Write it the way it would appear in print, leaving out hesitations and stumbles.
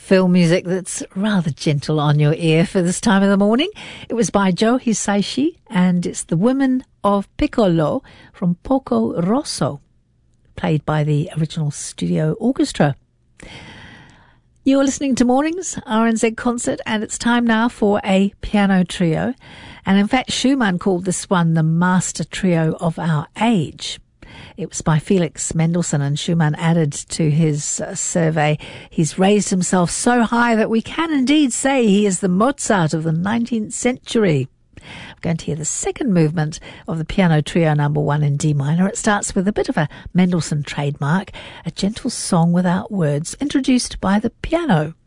Film music that's rather gentle on your ear for this time of the morning. It was by Joe Hisaishi, and it's The Women of Piccolo from Poco Rosso, played by the original studio orchestra. You're listening to Mornings, RNZ Concert, and it's time now for a piano trio. And in fact, Schumann called this one the master trio of our age. It was by Felix Mendelssohn, and Schumann added to his survey, he's raised himself so high that we can indeed say he is the Mozart of the 19th century. We're going to hear the second movement of the piano trio number 1 in D minor. It starts with a bit of a Mendelssohn trademark, a gentle song without words, introduced by the piano.